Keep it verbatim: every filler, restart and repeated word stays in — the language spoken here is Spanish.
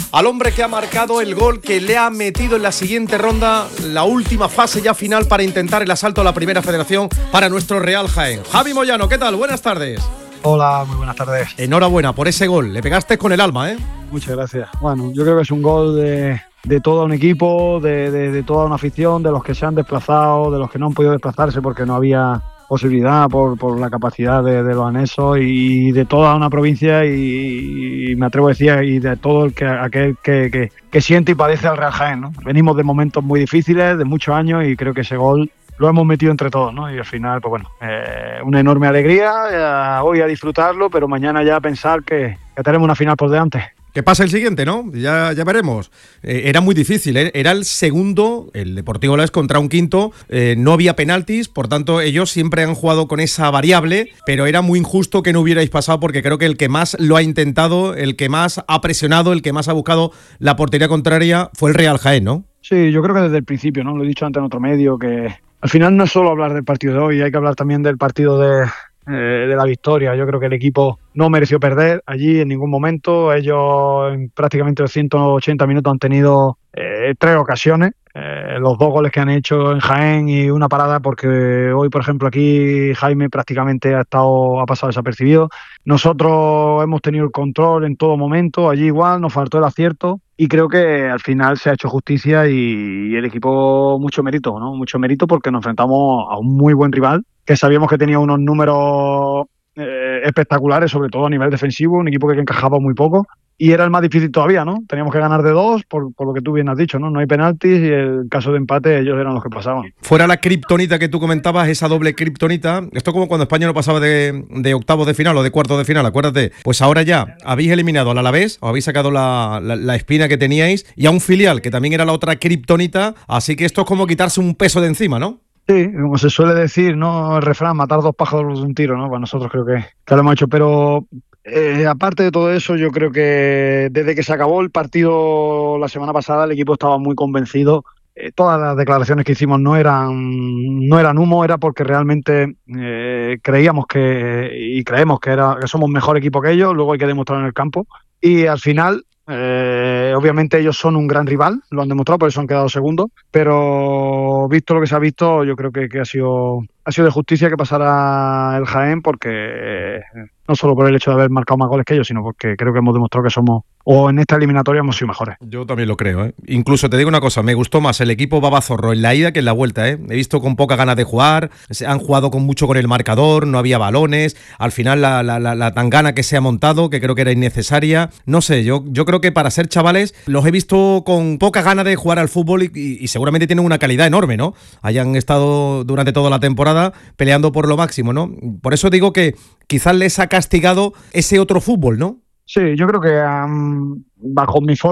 al hombre que ha marcado el gol que le ha metido en la siguiente ronda, la última fase ya final para intentar el asalto a la Primera Federación para nuestro Real Jaén. Javi Moyano, ¿qué tal? Buenas tardes. Hola, muy buenas tardes. Enhorabuena por ese gol, le pegaste con el alma, ¿eh? Muchas gracias. Bueno, yo creo que es un gol de, de todo un equipo, de, de, de toda una afición, de los que se han desplazado, de los que no han podido desplazarse porque no había posibilidad por, por la capacidad de, de los anexos, y de toda una provincia y, y me atrevo a decir, y de todo el que, aquel que, que, que siente y padece al Real Jaén, ¿no? Venimos de momentos muy difíciles, de muchos años, y creo que ese gol lo hemos metido entre todos, ¿no? Y al final, pues bueno, eh, una enorme alegría, eh, hoy a disfrutarlo, pero mañana ya a pensar que, que tenemos una final por delante. Que pasa el siguiente, ¿no? Ya, ya veremos. Eh, era muy difícil, ¿eh? Era el segundo, el Deportivo Alavés contra un quinto, eh, no había penaltis, por tanto ellos siempre han jugado con esa variable, pero era muy injusto que no hubierais pasado, porque creo que el que más lo ha intentado, el que más ha presionado, el que más ha buscado la portería contraria fue el Real Jaén, ¿no? Sí, yo creo que desde el principio, ¿no? Lo he dicho antes en otro medio, que al final no es solo hablar del partido de hoy, hay que hablar también del partido de... de la victoria. Yo creo que el equipo no mereció perder allí en ningún momento. Ellos en prácticamente los ciento ochenta minutos han tenido eh, tres ocasiones, eh, los dos goles que han hecho en Jaén y una parada, porque hoy, por ejemplo, aquí Jaime prácticamente ha estado ha pasado desapercibido. Nosotros hemos tenido el control en todo momento, allí igual, nos faltó el acierto, y creo que al final se ha hecho justicia y, y el equipo mucho mérito, ¿no? Mucho mérito, porque nos enfrentamos a un muy buen rival, que sabíamos que tenía unos números eh, espectaculares, sobre todo a nivel defensivo, un equipo que encajaba muy poco, y era el más difícil todavía, ¿no? Teníamos que ganar de dos, por, por lo que tú bien has dicho, ¿no? No hay penaltis, y en caso de empate ellos eran los que pasaban. Fuera la kriptonita que tú comentabas, esa doble kriptonita, esto como cuando España no pasaba de, de octavos de final o de cuartos de final, acuérdate, pues ahora ya habéis eliminado al Alavés, os habéis sacado la, la, la espina que teníais, y a un filial que también era la otra kriptonita, así que esto es como quitarse un peso de encima, ¿no? Sí, como se suele decir, ¿no? El refrán, matar dos pájaros de un tiro, ¿no? Pues nosotros creo que, que lo hemos hecho, pero eh, aparte de todo eso, yo creo que desde que se acabó el partido la semana pasada, el equipo estaba muy convencido. Eh, todas las declaraciones que hicimos no eran, no eran humo, era porque realmente eh, creíamos que, y creemos que, era, que somos mejor equipo que ellos, luego hay que demostrarlo en el campo, y al final... Eh, obviamente ellos son un gran rival, lo han demostrado, por eso han quedado segundos, pero visto lo que se ha visto, yo creo que, que ha sido ha sido de justicia que pasara el Jaén, porque eh, no solo por el hecho de haber marcado más goles que ellos, sino porque creo que hemos demostrado que somos, o en esta eliminatoria hemos sido mejores. Yo también lo creo, ¿eh? Incluso te digo una cosa, me gustó más el equipo babazorro en la ida que en la vuelta, ¿eh? He visto con poca ganas de jugar, han jugado con mucho con el marcador, no había balones, al final la, la, la, la tangana que se ha montado, que creo que era innecesaria, no sé, yo, yo creo que para ser chavales los he visto con poca ganas de jugar al fútbol, y, y, y seguramente tienen una calidad enorme, ¿no? Hayan estado durante toda la temporada peleando por lo máximo, ¿no? Por eso digo que quizás les ha castigado ese otro fútbol, ¿no? Sí, yo creo que um, bajo mi forma